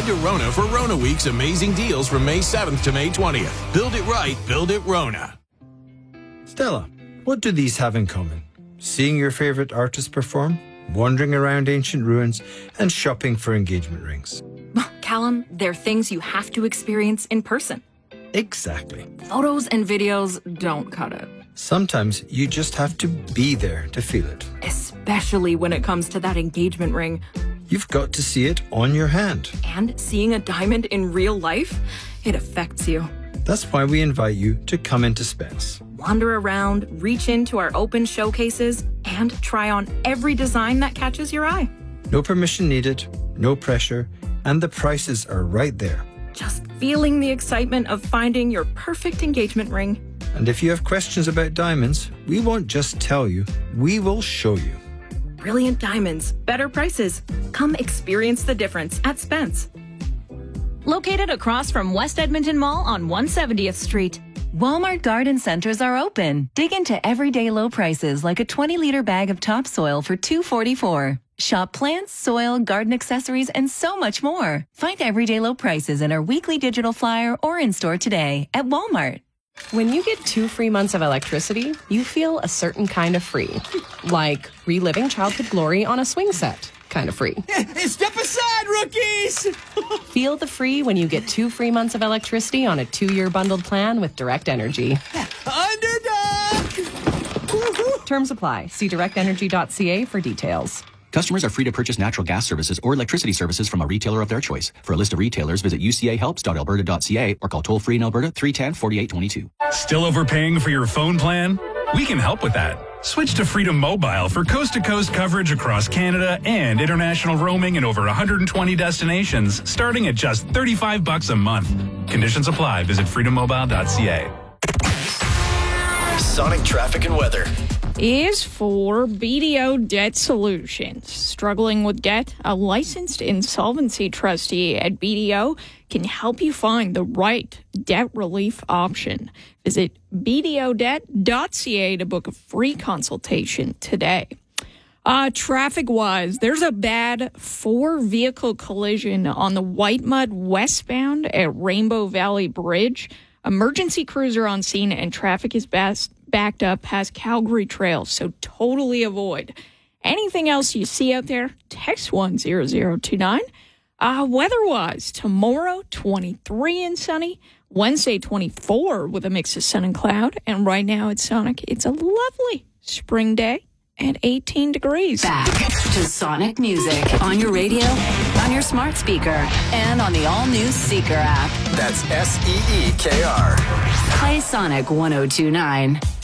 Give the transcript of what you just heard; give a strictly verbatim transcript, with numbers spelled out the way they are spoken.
Head to Rona for Rona Week's amazing deals from May seventh to May twentieth. Build it right, build it Rona. Stella, what do these have in common? Seeing your favorite artist perform, wandering around ancient ruins, and shopping for engagement rings. Callum, they're things you have to experience in person. Exactly. Photos and videos don't cut it. Sometimes you just have to be there to feel it. Especially when it comes to that engagement ring. You've got to see it on your hand. And seeing a diamond in real life, it affects you. That's why we invite you to come into Spence. Wander around, reach into our open showcases, and try on every design that catches your eye. No permission needed, no pressure, and the prices are right there. Just feeling the excitement of finding your perfect engagement ring. And if you have questions about diamonds, we won't just tell you, we will show you. Brilliant diamonds, better prices. Come experience the difference at Spence. Located across from West Edmonton Mall on one hundred seventieth Street. Walmart garden centers are open. Dig into everyday low prices like a twenty liter bag of topsoil for two dollars and forty-four cents. Shop plants, soil, garden accessories, and so much more. Find everyday low prices in our weekly digital flyer or in-store today at Walmart. When you get two free months of electricity, you feel a certain kind of free. Like reliving childhood glory on a swing set. Kind of free. Step aside, rookies! Feel the free when you get two free months of electricity on a two-year bundled plan with Direct Energy. Underdog! Terms apply. See direct energy dot c a for details. Customers are free to purchase natural gas services or electricity services from a retailer of their choice. For a list of retailers, visit u c a helps dot alberta dot c a or call toll-free in Alberta three one zero, four eight two two. Still overpaying for your phone plan? We can help with that. Switch to Freedom Mobile for coast-to-coast coverage across Canada and international roaming in over one hundred twenty destinations, starting at just thirty-five bucks a month. Conditions apply. Visit freedom mobile dot c a. Sonic traffic and weather is for B D O Debt Solutions. Struggling with debt? A licensed insolvency trustee at B D O can help you find the right debt relief option. Visit b d o debt dot c a to book a free consultation today. Uh, traffic-wise, there's a bad four-vehicle collision on the Whitemud westbound at Rainbow Valley Bridge. Emergency crews are on scene and traffic is best backed up past Calgary Trail, so totally avoid. Anything else you see out there, text one zero zero two nine. Uh, weather-wise, tomorrow, twenty-three and sunny. Wednesday, twenty-four with a mix of sun and cloud. And right now at Sonic, it's a lovely spring day at eighteen degrees. Back to Sonic Music on your radio, on your smart speaker, and on the all-new Seeker app. That's S E E K R. Play Sonic one oh two nine.